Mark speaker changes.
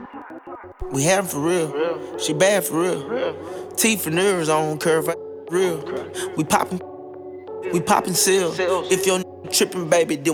Speaker 1: We having for real. She bad for real. Teeth and nerves on curve, real. We poppin' seals. If your trippin', baby, then